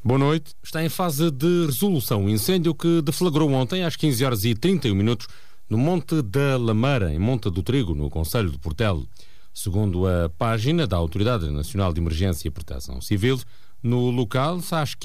Boa noite. Está em fase de resolução o incêndio que deflagrou ontem às 15h31 no Monte da Lameira, em Monte do Trigo, no concelho de Portelo. Segundo a página da Autoridade Nacional de Emergência e Proteção Civil, no local, às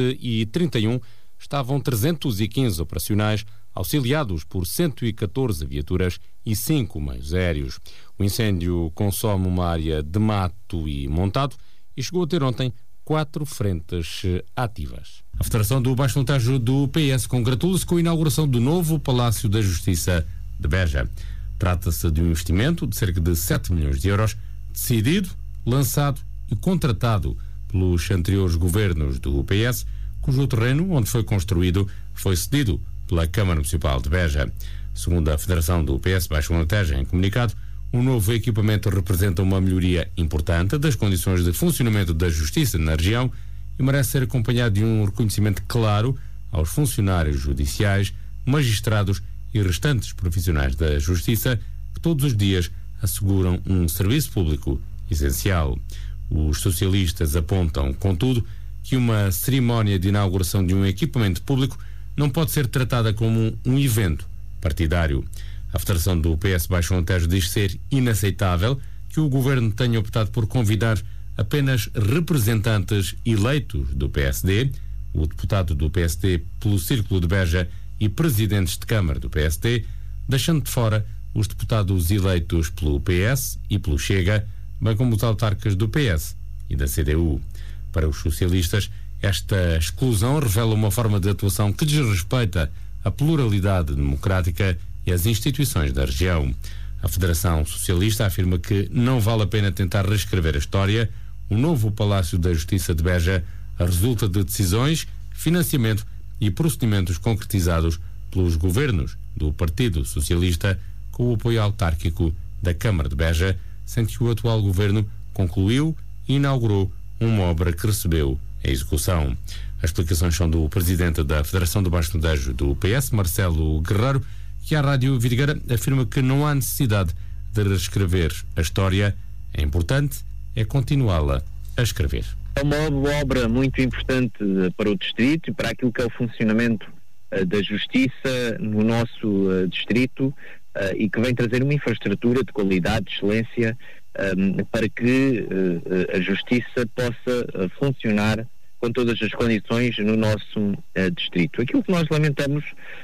15h31, estavam 315 operacionais, auxiliados por 114 viaturas e 5 meios aéreos. O incêndio consome uma área de mato e montado e chegou a ter ontem 4 frentes ativas. A Federação do Baixo Alentejo do PS congratula-se com a inauguração do novo Palácio da Justiça de Beja. Trata-se de um investimento de cerca de 7 milhões de euros, decidido, lançado e contratado pelos anteriores governos do PS, cujo terreno onde foi construído foi cedido pela Câmara Municipal de Beja. Segundo a Federação do PS Baixo Alentejo, em comunicado, o novo equipamento representa uma melhoria importante das condições de funcionamento da Justiça na região e merece ser acompanhado de um reconhecimento claro aos funcionários judiciais, magistrados e restantes profissionais da Justiça que todos os dias asseguram um serviço público essencial. Os socialistas apontam, contudo, que uma cerimónia de inauguração de um equipamento público não pode ser tratada como um evento partidário. A Federação do PS Baixo Alentejo diz ser inaceitável que o Governo tenha optado por convidar apenas representantes eleitos do PSD, o deputado do PSD pelo Círculo de Beja e presidentes de Câmara do PSD, deixando de fora os deputados eleitos pelo PS e pelo Chega, bem como os autarcas do PS e da CDU. Para os socialistas, esta exclusão revela uma forma de atuação que desrespeita a pluralidade democrática e as instituições da região. A Federação Socialista afirma que não vale a pena tentar reescrever a história. O novo Palácio da Justiça de Beja resulta de decisões, financiamento e procedimentos concretizados pelos governos do Partido Socialista com o apoio autárquico da Câmara de Beja, sendo que o atual governo concluiu e inaugurou uma obra que recebeu a execução. As explicações são do presidente da Federação do Baixo Alentejo do PS, Marcelo Guerreiro, que à Rádio Vidigueira afirma que não há necessidade de reescrever a história. É importante continuá-la a escrever. É uma obra muito importante para o distrito e para aquilo que é o funcionamento da justiça no nosso distrito e que vem trazer uma infraestrutura de qualidade, de excelência, para que a justiça possa funcionar com todas as condições no nosso distrito. Aquilo que nós lamentamos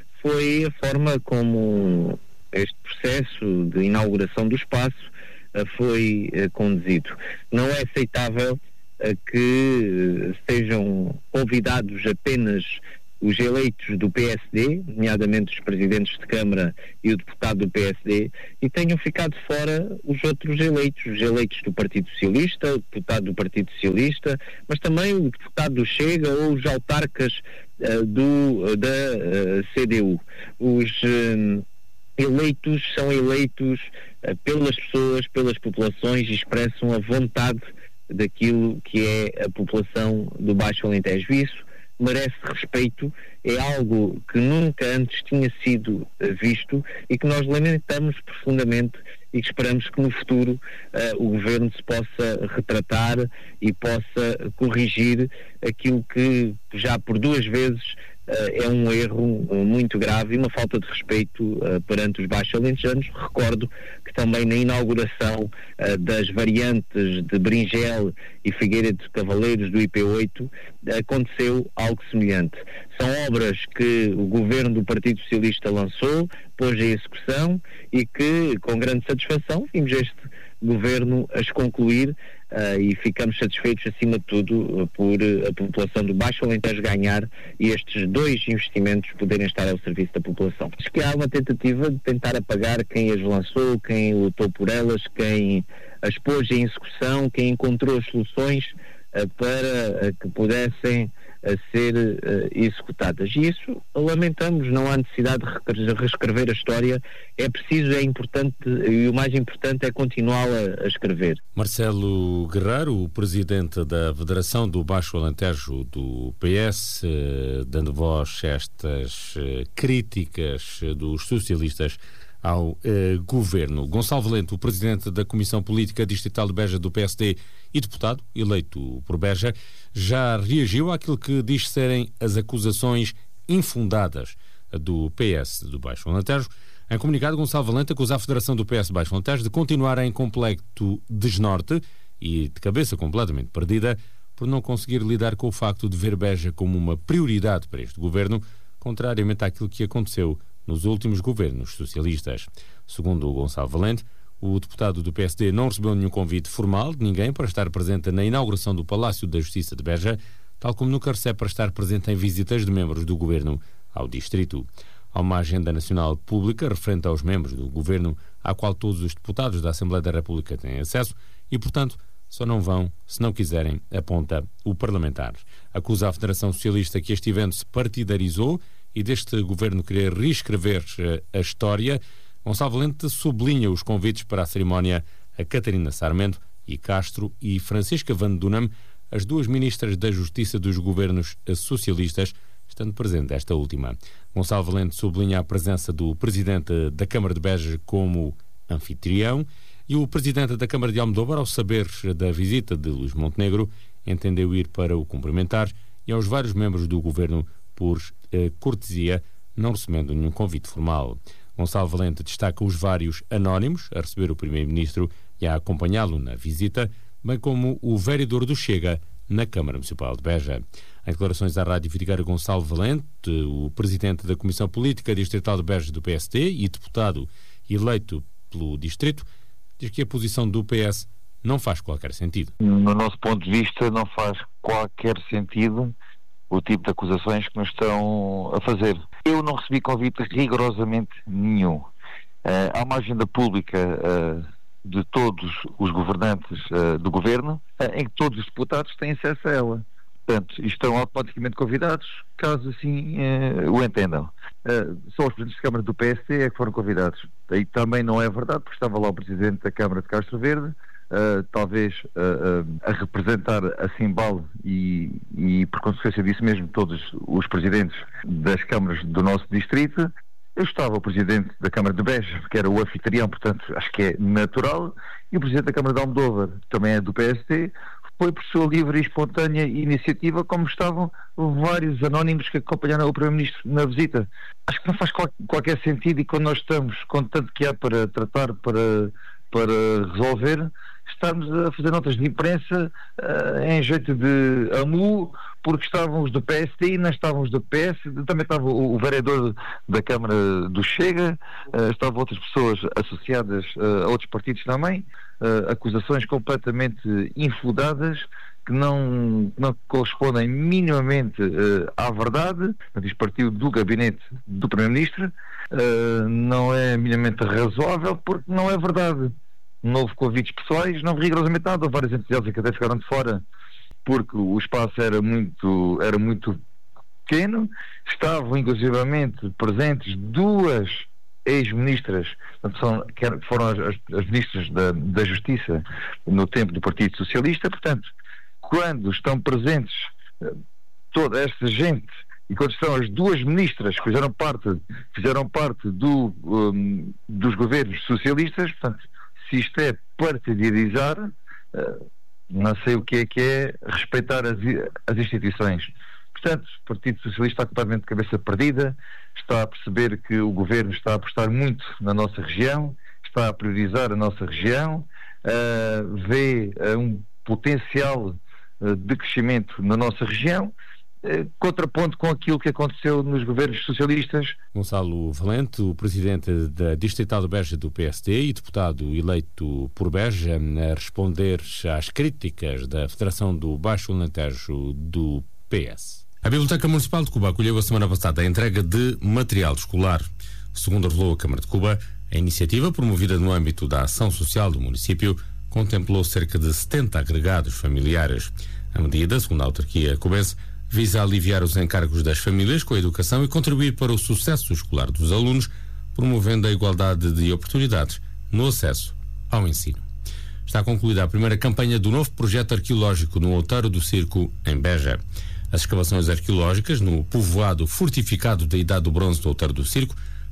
foi a forma como este processo de inauguração do espaço foi conduzido. Não é aceitável que sejam convidados apenas os eleitos do PSD, nomeadamente os presidentes de Câmara e o deputado do PSD, e tenham ficado fora os outros eleitos, os eleitos do Partido Socialista, o deputado do Partido Socialista, mas também o deputado do Chega ou os autarcas da CDU. Os eleitos são eleitos pelas pessoas, pelas populações e expressam a vontade daquilo que é a população do Baixo Alentejo. Isso merece respeito, é algo que nunca antes tinha sido visto e que nós lamentamos profundamente e que esperamos que no futuro o Governo se possa retratar e possa corrigir aquilo que já por 2 vezes é um erro muito grave e uma falta de respeito perante os baixo-alentejanos. Recordo que também na inauguração das variantes de Bringel e Figueira de Cavaleiros do IP8 aconteceu algo semelhante. São obras que o governo do Partido Socialista lançou, pôs em execução e que, com grande satisfação, vimos este governo as concluir e ficamos satisfeitos, acima de tudo, por a população do Baixo Alentejo ganhar e estes 2 investimentos poderem estar ao serviço da população. Acho que há uma tentativa de tentar apagar quem as lançou, quem lutou por elas, quem as pôs em execução, quem encontrou as soluções para que pudessem ser executadas. E isso lamentamos, não há necessidade de reescrever a história, é preciso, é importante e o mais importante é continuá-la a escrever. Marcelo Guerreiro, o presidente da Federação do Baixo Alentejo do PS, dando voz a estas críticas dos socialistas ao governo. Gonçalo Valente, o presidente da Comissão Política Distrital de Beja do PSD e deputado eleito por Beja, já reagiu àquilo que diz serem as acusações infundadas do PS do Baixo Alentejo. Em comunicado, Gonçalo Valente acusa a Federação do PS Baixo Alentejo de continuar em completo desnorte e de cabeça completamente perdida por não conseguir lidar com o facto de ver Beja como uma prioridade para este governo, contrariamente àquilo que aconteceu nos últimos governos socialistas. Segundo o Gonçalo Valente, o deputado do PSD não recebeu nenhum convite formal de ninguém para estar presente na inauguração do Palácio da Justiça de Beja, tal como nunca recebe para estar presente em visitas de membros do governo ao distrito. Há uma agenda nacional pública referente aos membros do governo, à qual todos os deputados da Assembleia da República têm acesso e, portanto, só não vão se não quiserem, aponta o parlamentar. Acusa a Federação Socialista que este evento se partidarizou e deste governo querer reescrever a história. Gonçalo Valente sublinha os convites para a cerimónia a Catarina Sarmento e Castro e Francisca Van Dunham, as duas ministras da Justiça dos governos socialistas, estando presente esta última. Gonçalo Valente sublinha a presença do presidente da Câmara de Beja como anfitrião e o presidente da Câmara de Almodóvar, ao saber da visita de Luís Montenegro, entendeu ir para o cumprimentar e aos vários membros do governo por cortesia, não recebendo nenhum convite formal. Gonçalo Valente destaca os vários anónimos a receber o primeiro-ministro e a acompanhá-lo na visita, bem como o vereador do Chega na Câmara Municipal de Beja. Em declarações à Rádio Figueira, Gonçalo Valente, o presidente da Comissão Política Distrital de Beja do PSD e deputado eleito pelo distrito, diz que a posição do PS não faz qualquer sentido. No nosso ponto de vista, não faz qualquer sentido o tipo de acusações que nos estão a fazer. Eu não recebi convite rigorosamente nenhum. Há uma agenda pública de todos os governantes do governo, em que todos os deputados têm acesso a ela. Portanto, estão automaticamente convidados, caso assim o entendam. Só os presidentes de Câmara do PSD é que foram convidados. E também não é verdade, porque estava lá o presidente da Câmara de Castro Verde, talvez a representar a Simbal e por consequência disso mesmo todos os presidentes das câmaras do nosso distrito. Eu estava o presidente da Câmara de Beja, que era o anfitrião, portanto acho que é natural, e o presidente da Câmara de Almodóvar, também é do PSD, foi por sua livre e espontânea iniciativa, como estavam vários anónimos que acompanharam o Primeiro-Ministro na visita. Acho que não faz qualquer sentido, e quando nós estamos com tanto que há para tratar, para resolver, estamos a fazer notas de imprensa em jeito de AMU, porque estavam os do PSD e não estavam os do PS, também estava o vereador da Câmara do Chega, estavam outras pessoas associadas a outros partidos também, acusações completamente infundadas, que não correspondem minimamente à verdade. Isto partiu do gabinete do Primeiro-Ministro, não é minimamente razoável, porque não é verdade. Não houve convites pessoais, não houve rigorosamente nada. Houve várias entidades que até ficaram de fora, porque o espaço era muito pequeno. Estavam inclusivamente presentes duas ex-ministras, que foram as ministras da Justiça no tempo do Partido Socialista. Portanto, quando estão presentes toda esta gente e quando estão as duas ministras que fizeram parte dos governos socialistas, portanto, se isto é partidarizar, não sei o que é respeitar as instituições. Portanto, o Partido Socialista está completamente de cabeça perdida, está a perceber que o governo está a apostar muito na nossa região, está a priorizar a nossa região, vê um potencial de crescimento na nossa região, contraponto com aquilo que aconteceu nos governos socialistas. Gonçalo Valente, o presidente da Distrital de Beja do PSD e deputado eleito por Beja, a responder às críticas da Federação do Baixo Alentejo do PS. A Biblioteca Municipal de Cuba acolheu a semana passada a entrega de material escolar. Segundo revelou a Câmara de Cuba, a iniciativa, promovida no âmbito da ação social do município, contemplou cerca de 70 agregados familiares. A medida, segundo a autarquia cubense, visa aliviar os encargos das famílias com a educação e contribuir para o sucesso escolar dos alunos, promovendo a igualdade de oportunidades no acesso ao ensino. Está concluída a primeira campanha do novo projeto arqueológico no Outeiro do Circo, em Beja. As escavações arqueológicas no povoado fortificado da Idade do Bronze do Outeiro do Circo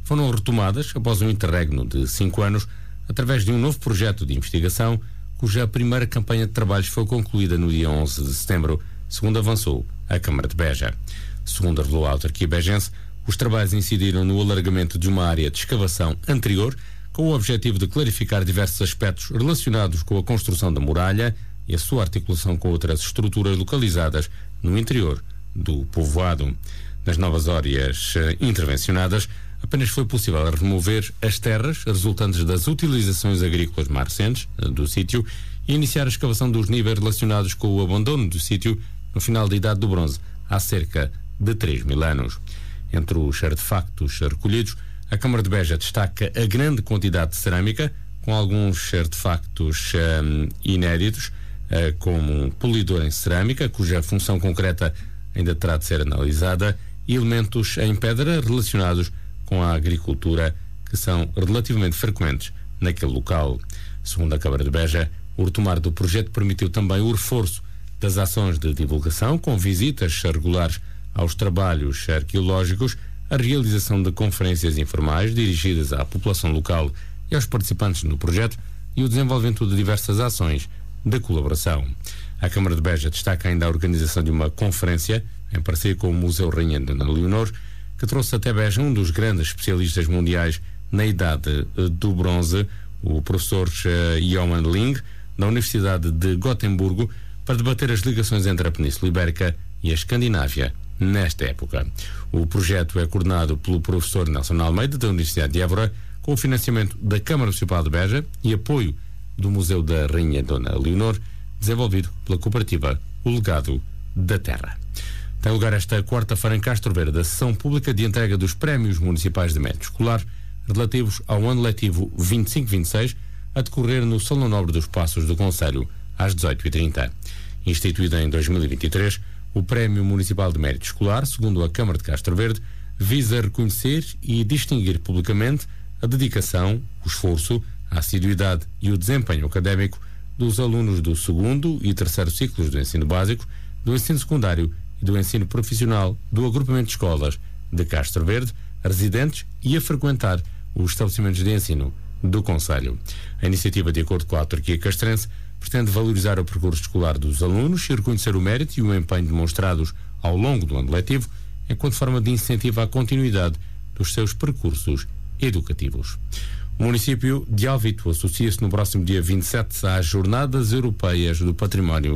foram retomadas após um interregno de 5 anos, através de um novo projeto de investigação, cuja primeira campanha de trabalhos foi concluída no dia 11 de setembro, segundo avançou a Câmara de Beja. Segundo revelou a autarquia bejense, os trabalhos incidiram no alargamento de uma área de escavação anterior, com o objetivo de clarificar diversos aspectos relacionados com a construção da muralha e a sua articulação com outras estruturas localizadas no interior do povoado. Nas novas áreas intervencionadas, apenas foi possível remover as terras resultantes das utilizações agrícolas mais recentes do sítio e iniciar a escavação dos níveis relacionados com o abandono do sítio no final da Idade do Bronze, há cerca de 3.000 anos. Entre os artefactos recolhidos, a Câmara de Beja destaca a grande quantidade de cerâmica, com alguns artefactos inéditos, como um polidor em cerâmica, cuja função concreta ainda terá de ser analisada, e elementos em pedra relacionados com a agricultura, que são relativamente frequentes naquele local. Segundo a Câmara de Beja, o retomar do projeto permitiu também o reforço das ações de divulgação, com visitas regulares aos trabalhos arqueológicos, a realização de conferências informais dirigidas à população local e aos participantes no projeto e o desenvolvimento de diversas ações de colaboração. A Câmara de Beja destaca ainda a organização de uma conferência em parceria com o Museu Rainha Dona Leonor, que trouxe até Beja um dos grandes especialistas mundiais na Idade do Bronze, o professor Johan Ling, da Universidade de Gotemburgo, para debater as ligações entre a Península Ibérica e a Escandinávia nesta época. O projeto é coordenado pelo professor Nelson Almeida, da Universidade de Évora, com o financiamento da Câmara Municipal de Beja e apoio do Museu da Rainha Dona Leonor, desenvolvido pela cooperativa O Legado da Terra. Tem lugar esta quarta-feira em Castro Verde a sessão pública de entrega dos prémios municipais de mérito escolar relativos ao ano letivo 25-26, a decorrer no Salão Nobre dos Passos do Concelho, às 18h30. Instituído em 2023, o Prémio Municipal de Mérito Escolar, segundo a Câmara de Castro Verde, visa reconhecer e distinguir publicamente a dedicação, o esforço, a assiduidade e o desempenho académico dos alunos do 2º e 3º ciclos do ensino básico, do ensino secundário e do ensino profissional do agrupamento de escolas de Castro Verde, residentes e a frequentar os estabelecimentos de ensino do concelho. A iniciativa, de acordo com a autarquia castrense, pretende valorizar o percurso escolar dos alunos e reconhecer o mérito e o empenho demonstrados ao longo do ano letivo, enquanto forma de incentivo à continuidade dos seus percursos educativos. O município de Alvito associa-se no próximo dia 27 às Jornadas Europeias do Património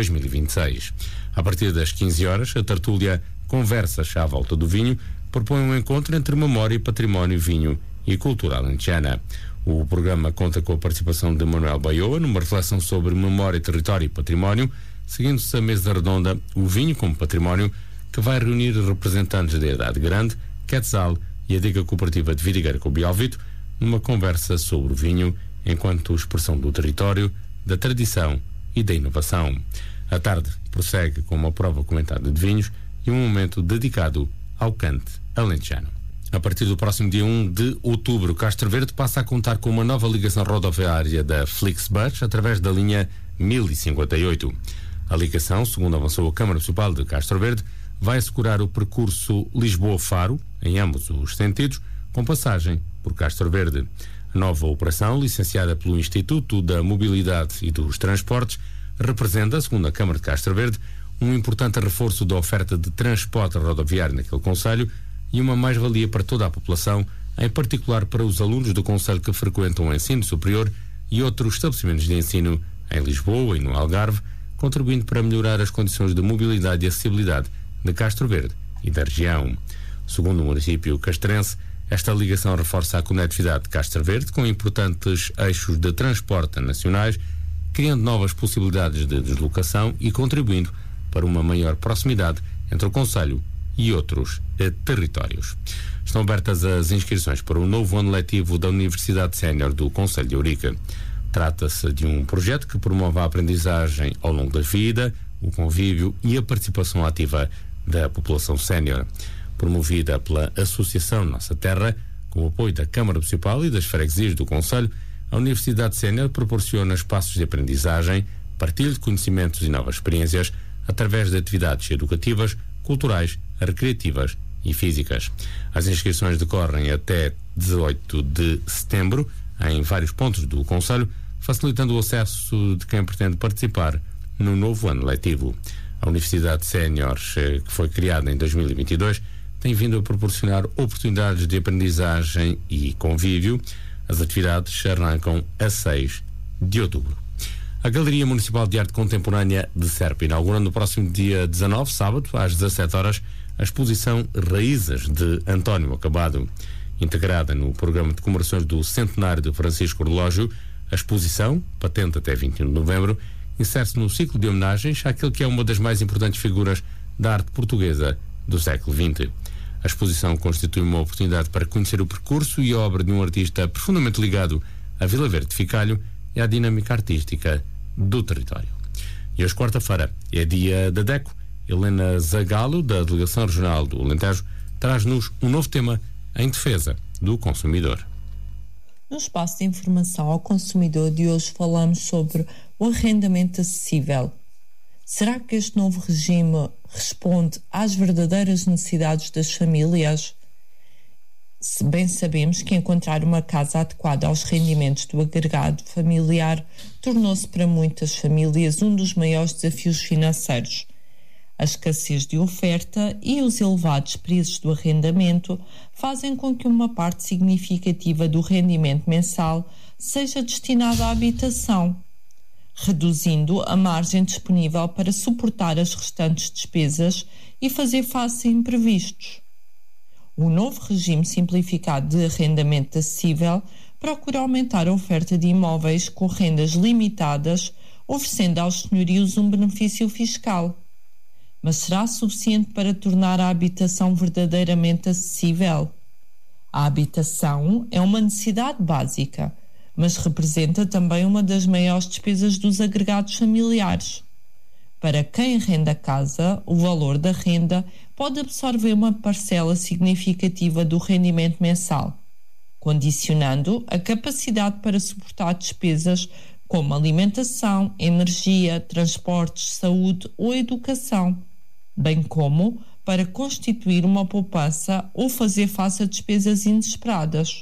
2026. A partir das 15 horas, a tertúlia Conversas à Volta do Vinho propõe um encontro entre memória, património, vinho e cultura alentejana. O programa conta com a participação de Manuel Baioa numa reflexão sobre memória, território e património, seguindo-se a mesa redonda O Vinho como Património, que vai reunir representantes da Idade Grande, Quetzal e a Diga Cooperativa de Vidigueira com o Bialvito, numa conversa sobre o vinho enquanto expressão do território, da tradição e da inovação. A tarde prossegue com uma prova comentada de vinhos e um momento dedicado ao cante alentejano. A partir do próximo dia 1 de outubro, Castro Verde passa a contar com uma nova ligação rodoviária da Flixbus através da linha 1058. A ligação, segundo avançou a Câmara Municipal de Castro Verde, vai assegurar o percurso Lisboa-Faro, em ambos os sentidos, com passagem por Castro Verde. A nova operação, licenciada pelo Instituto da Mobilidade e dos Transportes, representa, segundo a Câmara de Castro Verde, um importante reforço da oferta de transporte rodoviário naquele concelho e uma mais-valia para toda a população, em particular para os alunos do concelho que frequentam o ensino superior e outros estabelecimentos de ensino em Lisboa e no Algarve, contribuindo para melhorar as condições de mobilidade e acessibilidade de Castro Verde e da região. Segundo o município castrense, esta ligação reforça a conectividade de Castro Verde com importantes eixos de transporte nacionais, criando novas possibilidades de deslocação e contribuindo para uma maior proximidade entre o concelho e outros territórios. Estão abertas as inscrições para o novo ano letivo da Universidade Sénior do Concelho de Ourique. Trata-se de um projeto que promove a aprendizagem ao longo da vida, o convívio e a participação ativa da população sénior. Promovida pela Associação Nossa Terra, com o apoio da Câmara Municipal e das freguesias do Concelho, a Universidade Sénior proporciona espaços de aprendizagem, partilha de conhecimentos e novas experiências através de atividades educativas, culturais, recreativas e físicas. As inscrições decorrem até 18 de setembro em vários pontos do concelho, facilitando o acesso de quem pretende participar no novo ano letivo. A Universidade Séniores, que foi criada em 2022, tem vindo a proporcionar oportunidades de aprendizagem e convívio. As atividades arrancam a 6 de outubro. A Galeria Municipal de Arte Contemporânea de Serpa inaugura no próximo dia 19, sábado, às 17 horas, a exposição Raízes de António Acabado. Integrada no programa de comemorações do centenário de Francisco Relógio, a exposição, patente até 21 de novembro, insere-se no ciclo de homenagens àquele que é uma das mais importantes figuras da arte portuguesa do século XX. A exposição constitui uma oportunidade para conhecer o percurso e a obra de um artista profundamente ligado à Vila Verde de Ficalho e à dinâmica artística do território. E hoje, quarta-feira, é dia da DECO. Helena Zagalo, da Delegação Regional do Alentejo, traz-nos um novo tema em defesa do consumidor. No espaço de informação ao consumidor de hoje falamos sobre o arrendamento acessível. Será que este novo regime responde às verdadeiras necessidades das famílias? Se bem sabemos que encontrar uma casa adequada aos rendimentos do agregado familiar tornou-se para muitas famílias um dos maiores desafios financeiros. A escassez de oferta e os elevados preços do arrendamento fazem com que uma parte significativa do rendimento mensal seja destinada à habitação, reduzindo a margem disponível para suportar as restantes despesas e fazer face a imprevistos. O novo regime simplificado de arrendamento acessível procura aumentar a oferta de imóveis com rendas limitadas, oferecendo aos senhorios um benefício fiscal. Mas será suficiente para tornar a habitação verdadeiramente acessível? A habitação é uma necessidade básica, mas representa também uma das maiores despesas dos agregados familiares. Para quem arrenda casa, o valor da renda pode absorver uma parcela significativa do rendimento mensal, condicionando a capacidade para suportar despesas como alimentação, energia, transportes, saúde ou educação, bem como para constituir uma poupança ou fazer face a despesas inesperadas.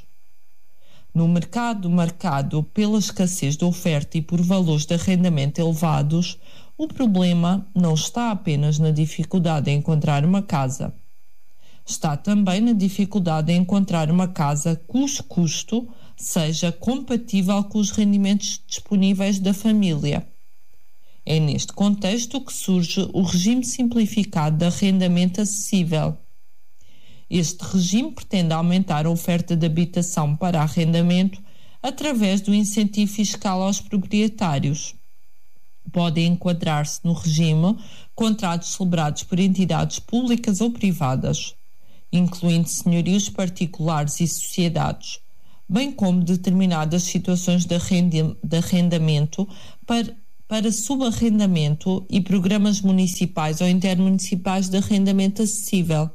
No mercado marcado pela escassez de oferta e por valores de arrendamento elevados, o problema não está apenas na dificuldade em encontrar uma casa. Está também na dificuldade em encontrar uma casa cujo custo seja compatível com os rendimentos disponíveis da família. É neste contexto que surge o regime simplificado de arrendamento acessível. Este regime pretende aumentar a oferta de habitação para arrendamento através do incentivo fiscal aos proprietários. Podem enquadrar-se no regime contratos celebrados por entidades públicas ou privadas, incluindo senhorios particulares e sociedades, bem como determinadas situações de arrendamento para subarrendamento e programas municipais ou intermunicipais de arrendamento acessível.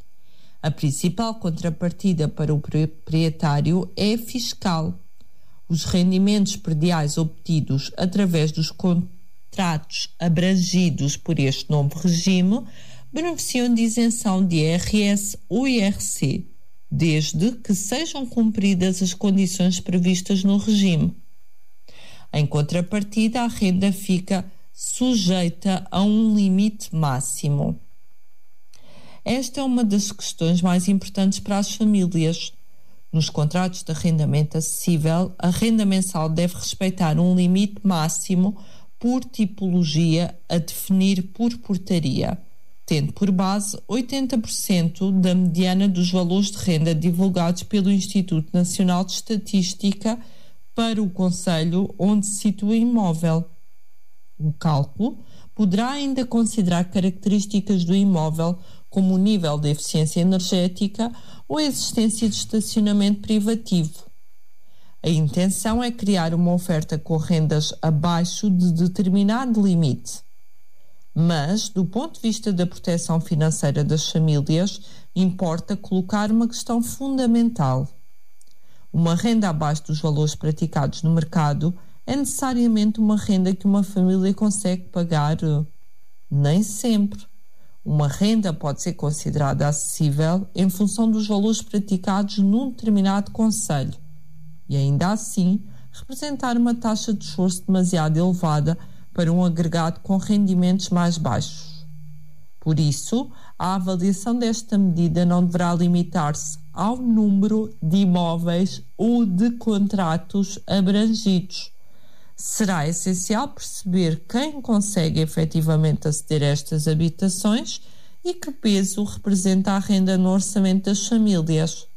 A principal contrapartida para o proprietário é fiscal. Os rendimentos prediais obtidos através dos contratos abrangidos por este novo regime beneficiam de isenção de IRS ou IRC, desde que sejam cumpridas as condições previstas no regime. Em contrapartida, a renda fica sujeita a um limite máximo. Esta é uma das questões mais importantes para as famílias. Nos contratos de arrendamento acessível, a renda mensal deve respeitar um limite máximo por tipologia a definir por portaria, tendo por base 80% da mediana dos valores de renda divulgados pelo Instituto Nacional de Estatística para o concelho onde se situa o imóvel. O cálculo poderá ainda considerar características do imóvel como o nível de eficiência energética ou a existência de estacionamento privativo. A intenção é criar uma oferta com rendas abaixo de determinado limite. Mas, do ponto de vista da proteção financeira das famílias, importa colocar uma questão fundamental. Uma renda abaixo dos valores praticados no mercado é necessariamente uma renda que uma família consegue pagar? Nem sempre. Uma renda pode ser considerada acessível em função dos valores praticados num determinado concelho e, ainda assim, representar uma taxa de esforço demasiado elevada para um agregado com rendimentos mais baixos. Por isso, a avaliação desta medida não deverá limitar-se ao número de imóveis ou de contratos abrangidos. Será essencial perceber quem consegue efetivamente aceder a estas habitações e que peso representa a renda no orçamento das famílias.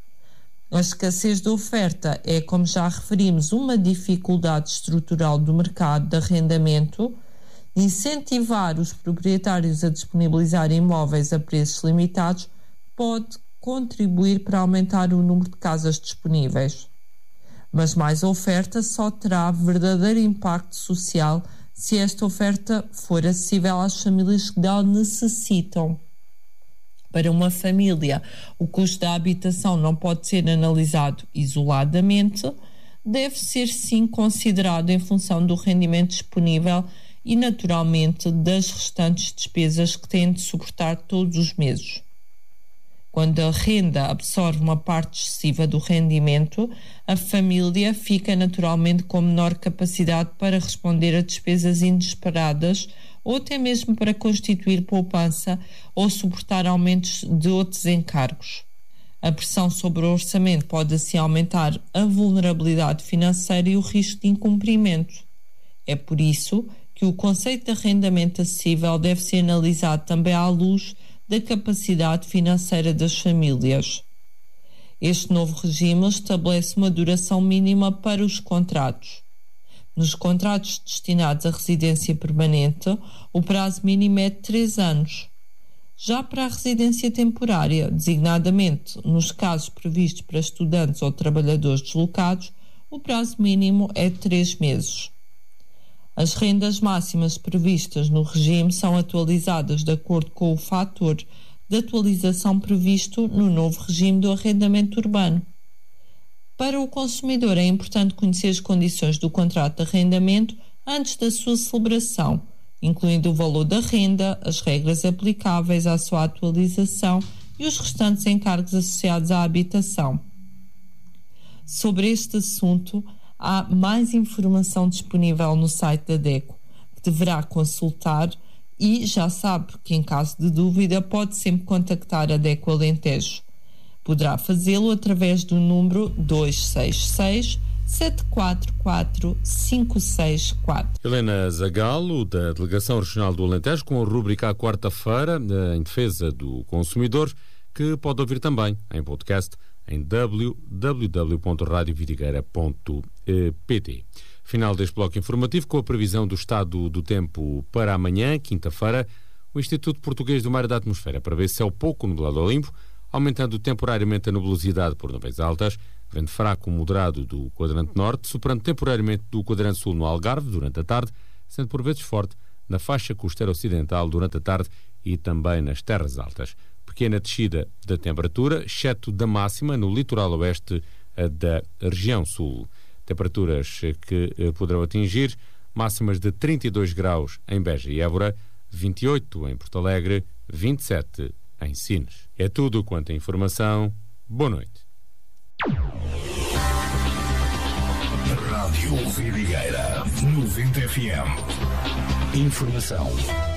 A escassez de oferta é, como já referimos, uma dificuldade estrutural do mercado de arrendamento. Incentivar os proprietários a disponibilizar imóveis a preços limitados pode contribuir para aumentar o número de casas disponíveis. Mas mais oferta só terá verdadeiro impacto social se esta oferta for acessível às famílias que dela necessitam. Para uma família, o custo da habitação não pode ser analisado isoladamente, deve ser sim considerado em função do rendimento disponível e, naturalmente, das restantes despesas que têm de suportar todos os meses. Quando a renda absorve uma parte excessiva do rendimento, a família fica naturalmente com menor capacidade para responder a despesas inesperadas ou até mesmo para constituir poupança ou suportar aumentos de outros encargos. A pressão sobre o orçamento pode assim aumentar a vulnerabilidade financeira e o risco de incumprimento. É por isso que o conceito de arrendamento acessível deve ser analisado também à luz da capacidade financeira das famílias. Este novo regime estabelece uma duração mínima para os contratos. Nos contratos destinados à residência permanente, o prazo mínimo é de 3 anos. Já para a residência temporária, designadamente nos casos previstos para estudantes ou trabalhadores deslocados, o prazo mínimo é de 3 meses. As rendas máximas previstas no regime são atualizadas de acordo com o fator de atualização previsto no novo regime do arrendamento urbano. Para o consumidor é importante conhecer as condições do contrato de arrendamento antes da sua celebração, incluindo o valor da renda, as regras aplicáveis à sua atualização e os restantes encargos associados à habitação. Sobre este assunto, há mais informação disponível no site da DECO, que deverá consultar e já sabe que, em caso de dúvida, pode sempre contactar a DECO Alentejo. Poderá fazê-lo através do número 266-744-564. Helena Zagalo, da Delegação Regional do Alentejo, com a rúbrica à quarta-feira em defesa do consumidor, que pode ouvir também em podcast em www.radiovidigueira.pt. Final deste bloco informativo com a previsão do estado do tempo para amanhã, quinta-feira. O Instituto Português do Mar e da Atmosfera prevê céu pouco nublado ao limpo, aumentando temporariamente a nubosidade por nuvens altas, vento fraco moderado do quadrante norte, superando temporariamente do quadrante sul no Algarve durante a tarde, sendo por vezes forte na faixa costeira ocidental durante a tarde e também nas terras altas. Pequena descida da temperatura, exceto da máxima no litoral oeste da região sul. Temperaturas que poderão atingir máximas de 32 graus em Beja e Évora, 28 em Porto Alegre, 27 em Sines. É tudo quanto a informação. Boa noite. Rádio Vidigueira 90 FM. Informação